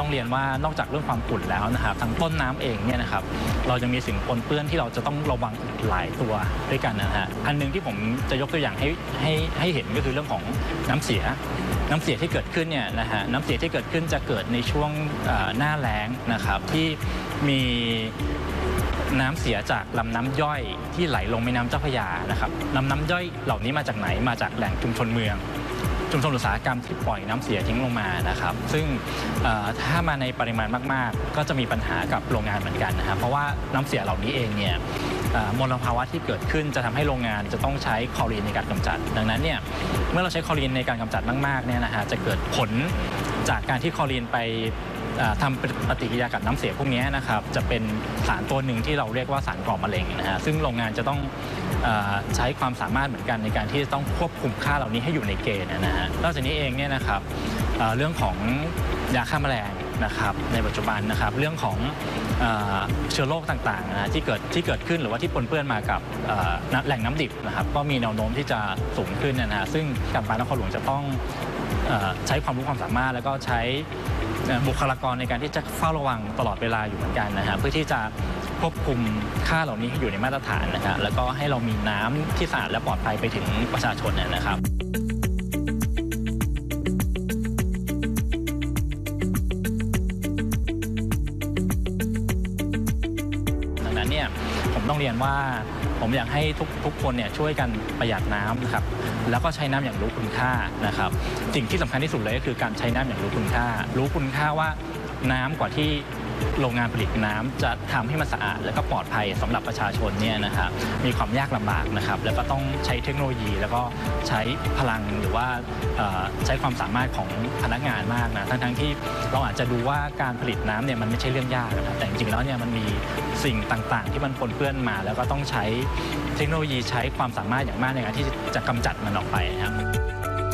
เรียนว่านอกจากเรื่องความขุ่นแล้วนะครับทั้งต้นน้ำเองเนี่ยนะครับเราจะมีสิ่งปนเปื้อนที่เราจะต้องระวังหลายตัวด้วยกันนะฮะอันนึงที่ผมจะยกตัวอย่างให้เห็นก็คือเรื่องของน้ำเสียที่เกิดขึ้นเนี่ยนะฮะน้ำเสียที่เกิดขึ้นจะเกิดในช่วงหน้าแล้งนะครับที่มีน้ำเสียจากลำน้ำย่อยที่ไหลลงแม่น้ำเจ้าพระยานะครับลำน้ำย่อยเหล่านี้มาจากไหนมาจากแหล่งชุมชนเมืองชุมชนอุตสาหกรรมที่ปล่อยน้ำเสียทิ้งลงมานะครับซึ่งถ้ามาในปริมาณมากๆก็จะมีปัญหากับโรงงานเหมือนกันนะครับเพราะว่าน้ำเสียเหล่านี้เองเนี่ยมลภาวะที่เกิดขึ้นจะทำให้โรงงานจะต้องใช้คลอรีนในการกำจัดดังนั้นเนี่ยเมื่อเราใช้คลอรีนในการกำจัดมากๆเนี่ยนะฮะจะเกิดผลจากการที่คลอรีนไปทำปฏิกิริยากับน้ำเสียพวกนี้นะครับจะเป็นสารตัวหนึ่งที่เราเรียกว่าสารก่อมะเร็งนะฮะซึ่งโรงงานจะต้องใช้ความสามารถเหมือนกันในการที่จะต้องควบคุมค่าเหล่านี้ให้อยู่ในเกณฑ์นะฮะนอกจากนี้เองเนี่ยนะครับเรื่องของยาฆ่าแมลงนะครับในปัจจุบันนะครับเรื่องของเชื้อโรคต่างๆนะที่เกิดขึ้นหรือว่าที่ปนเปื้อนมากับแหล่งน้ำดิบนะครับก็มีแนวโน้มที่จะสูงขึ้นนะฮะซึ่งการไฟฟ้านครหลวงจะต้องใช้ความรู้ความสามารถแล้วก็ใช้บุคลากรในการที่จะเฝ้าระวังตลอดเวลาอยู่เหมือนกันนะฮะเพื่อที่จะควบคุมค่าเหล่านี้ให้อยู่ในมาตรฐานนะฮะแล้วก็ให้เรามีน้ำที่สะอาดและปลอดภัยไปถึงประชาชนนะครับดังนั้นเนี่ยผมต้องเรียนว่าผมอยากให้ทุกคนเนี่ยช่วยกันประหยัดน้ำนะครับแล้วก็ใช้น้ำอย่างรู้คุณค่านะครับสิ่งที่สำคัญที่สุดเลยก็คือการใช้น้ำอย่างรู้คุณค่าว่าน้ำกว่าที่โรงงานผลิตน้ำจะทำให้มันสะอาดและก็ปลอดภัยสำหรับประชาชนเนี่ยนะครับมีความยากลำบากนะครับแล้วก็ต้องใช้เทคโนโลยีแล้วก็ใช้พลังหรือว่าใช้ความสามารถของพนักงานมากนะทั้งที่เราอาจจะดูว่าการผลิตน้ำเนี่ยมันไม่ใช่เรื่องยากนะครับแต่จริงๆแล้วเนี่ยมันมีสิ่งต่างๆที่มันปนเปื้อนมาแล้วก็ต้องใช้เทคโนโลยีใช้ความสามารถอย่างมากในการที่จะกำจัดมันออกไปนะครับ